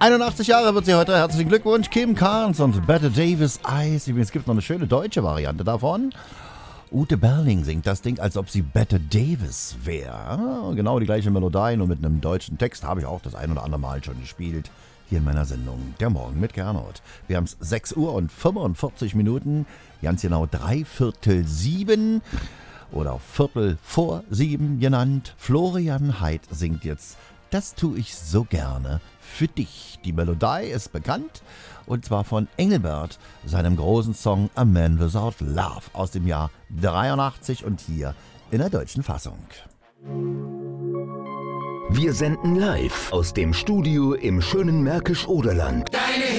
81 Jahre wird sie heute. Herzlichen Glückwunsch, Kim Carnes und Bette Davis Eyes. Übrigens gibt es noch eine schöne deutsche Variante davon. Ute Berling singt das Ding, als ob sie Bette Davis wäre. Genau die gleiche Melodie, nur mit einem deutschen Text. Habe ich auch das ein oder andere Mal schon gespielt. Hier in meiner Sendung Der Morgen mit Gernot. Wir haben es 6 Uhr und 45 Minuten. Ganz genau 6:45 oder 6:15 genannt. Florian Heid singt jetzt Das tue ich so gerne für dich. Die Melodie ist bekannt und zwar von Engelbert, seinem großen Song A Man Without Love aus dem Jahr 83 und hier in der deutschen Fassung. Wir senden live aus dem Studio im schönen Märkisch-Oderland. Deine